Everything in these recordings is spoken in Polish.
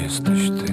jesteś ty.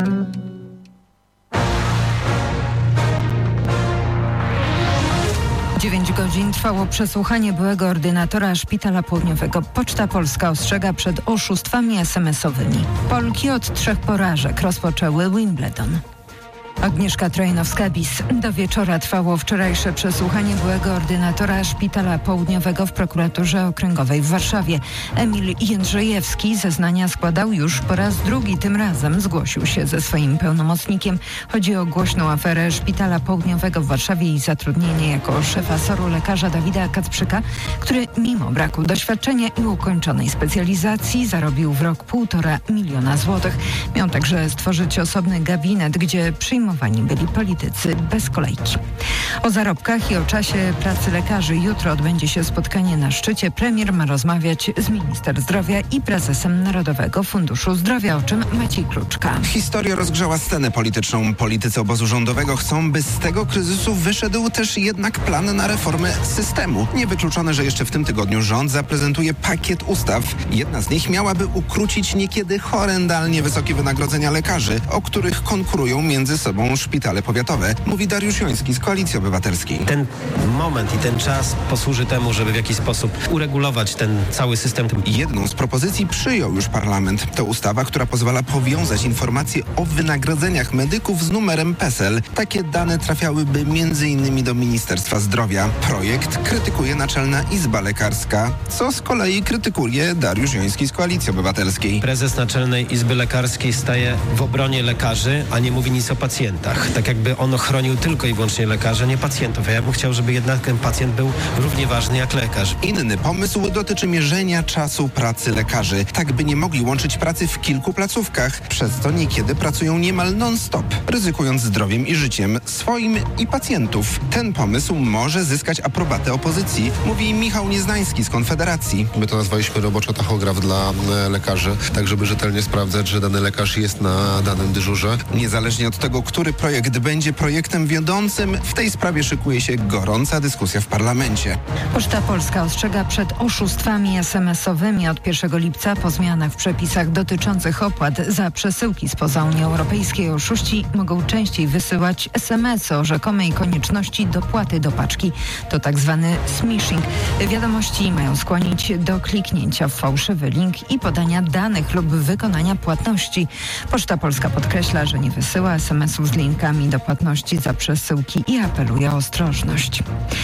9 godzin trwało przesłuchanie byłego ordynatora Szpitala Południowego. Poczta Polska ostrzega przed oszustwami SMS-owymi. Polki od 3 porażek rozpoczęły Wimbledon. Agnieszka Trojanowska-Bis. Do wieczora trwało wczorajsze przesłuchanie byłego ordynatora Szpitala Południowego w prokuraturze okręgowej w Warszawie. Emil Jędrzejewski zeznania składał już po raz drugi. Tym razem zgłosił się ze swoim pełnomocnikiem. Chodzi o głośną aferę Szpitala Południowego w Warszawie i zatrudnienie jako szefa SOR-u lekarza Dawida Kacprzyka, który mimo braku doświadczenia i ukończonej specjalizacji zarobił w rok 1,5 miliona złotych. Miał także stworzyć osobny gabinet, gdzie przyjmowani byli politycy bez kolejki. O zarobkach i o czasie pracy lekarzy jutro odbędzie się spotkanie na szczycie. Premier ma rozmawiać z minister zdrowia i prezesem Narodowego Funduszu Zdrowia, o czym Maciej Kluczka. Historia rozgrzała scenę polityczną. Politycy obozu rządowego chcą, by z tego kryzysu wyszedł też jednak plan na reformę systemu. Niewykluczone, że jeszcze w tym tygodniu rząd zaprezentuje pakiet ustaw. Jedna z nich miałaby ukrócić niekiedy horrendalnie wysokie wynagrodzenia lekarzy, o których konkurują między sobą szpitale powiatowe, mówi Dariusz Joński z Koalicji Obywatelskiej. Ten moment i ten czas posłuży temu, żeby w jakiś sposób uregulować ten cały system. Jedną z propozycji przyjął już parlament. To ustawa, która pozwala powiązać informacje o wynagrodzeniach medyków z numerem PESEL. Takie dane trafiałyby m.in. do Ministerstwa Zdrowia. Projekt krytykuje Naczelna Izba Lekarska, co z kolei krytykuje Dariusz Joński z Koalicji Obywatelskiej. Prezes Naczelnej Izby Lekarskiej staje w obronie lekarzy, a nie mówi nic o pacjentach. Tak jakby on chronił tylko i wyłącznie lekarzy, nie pacjentów. A ja bym chciał, żeby jednak ten pacjent był równie ważny jak lekarz. Inny pomysł dotyczy mierzenia czasu pracy lekarzy, tak by nie mogli łączyć pracy w kilku placówkach. Przez to niekiedy pracują niemal non-stop, ryzykując zdrowiem i życiem swoim i pacjentów. Ten pomysł może zyskać aprobatę opozycji, mówi Michał Nieznański z Konfederacji. My to nazwaliśmy roboczo tachograf dla lekarzy, tak żeby rzetelnie sprawdzać, że dany lekarz jest na danym dyżurze. Niezależnie od tego, który projekt będzie projektem wiodącym, w tej sprawie szykuje się gorąca dyskusja w parlamencie. Poczta Polska ostrzega przed oszustwami SMS-owymi. Od 1 lipca po zmianach w przepisach dotyczących opłat za przesyłki spoza Unii Europejskiej oszuści mogą częściej wysyłać SMS-y o rzekomej konieczności dopłaty do paczki. To tak zwany smishing. Wiadomości mają skłonić do kliknięcia w fałszywy link i podania danych lub wykonania płatności. Poczta Polska podkreśla, że nie wysyła SMS-ów z linkami do płatności za przesyłki i apeluje o ostrożność.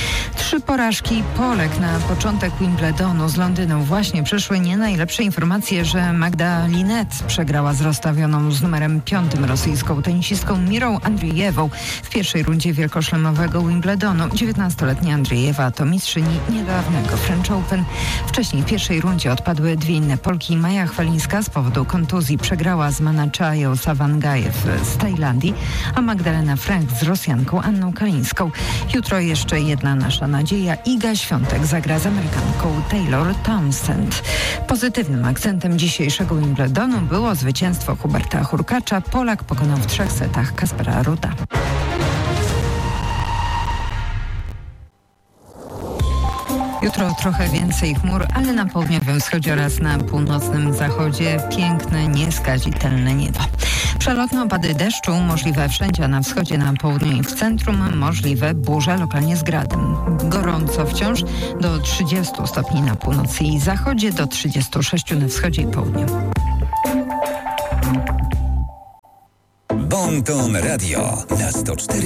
3 porażki Polek na początek Wimbledonu z Londynu. Właśnie przyszły nie najlepsze informacje, że Magda Linette przegrała z rozstawioną z numerem 5 rosyjską tenisistką Mirą Andrzejewą w pierwszej rundzie wielkoszlemowego Wimbledonu. 19-letnia Andrzejewa to mistrzyni niedawnego French Open. Wcześniej w pierwszej rundzie odpadły 2 inne Polki. Maja Chwalińska z powodu kontuzji przegrała z Manaczają Sawangajew z Tajlandii, a Magdalena Frank z Rosjanką Anną Kalińską. Jutro jeszcze jedna nasza nadzieja. Iga Świątek zagra z Amerykanką Taylor Townsend. Pozytywnym akcentem dzisiejszego Wimbledonu było zwycięstwo Huberta Hurkacza. Polak pokonał w 3 setach Kaspera Rudda. Jutro trochę więcej chmur, ale na południowym wschodzie oraz na północnym zachodzie piękne, nieskazitelne niebo. Przelotne opady deszczu możliwe wszędzie, na wschodzie, na południu i w centrum. Możliwe burze lokalnie z gradem. Gorąco wciąż do 30 stopni na północy i zachodzie, do 36 na wschodzie i południu. Bon Ton Radio na 104.